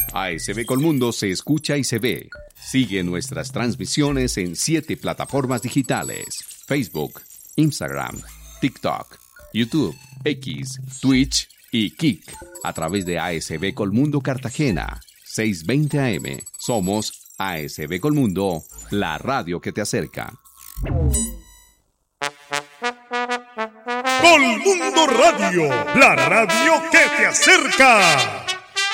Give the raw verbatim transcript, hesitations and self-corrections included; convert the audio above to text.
A S B Colmundo se escucha y se ve. Sigue nuestras transmisiones en siete plataformas digitales: Facebook, Instagram, TikTok, YouTube, X, Twitch y Kik. A través de A S B Colmundo Cartagena, seiscientos veinte A M. Somos A S B Colmundo, la radio que te acerca. Colmundo Radio, la radio que te acerca.